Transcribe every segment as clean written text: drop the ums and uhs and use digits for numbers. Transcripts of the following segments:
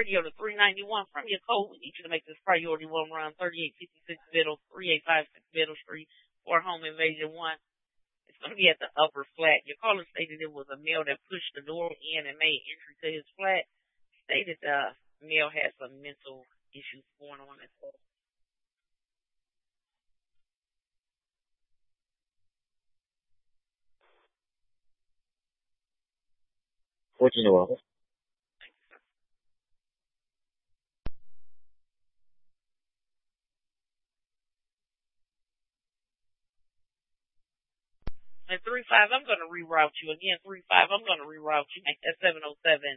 Radio to 391 from your code. We need you to make this priority one around 3856 Middle, 3856 Middle Street, or Home Invasion 1. It's going to be at the upper flat. Your caller stated it was a male that pushed the door in and made entry to his flat. Stated the male had some mental issues going on as well. 14 to 11. At 3-5, I'm going to reroute you. Again, 3-5, I'm going to reroute you. Make that 707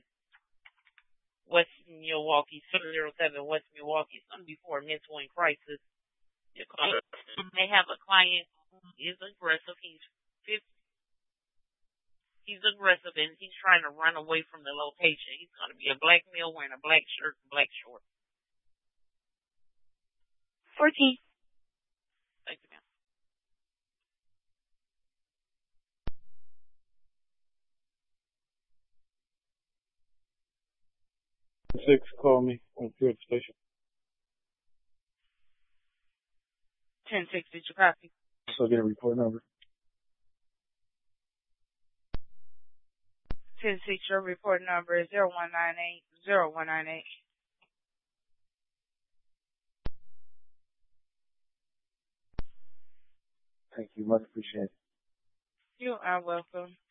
West Milwaukee, 707 West Milwaukee. It's going to be for a mental in crisis. Your caller may have a client who is aggressive. He's aggressive and he's trying to run away from the location. He's going to be a black male wearing a black shirt and black shorts. 14. Thank you, ma'am. 6, call me. I'm here at the station. 10-6, did you copy? So get a report number. 10-6, your report number is 0198-0198. Thank you. Much appreciated. You are welcome.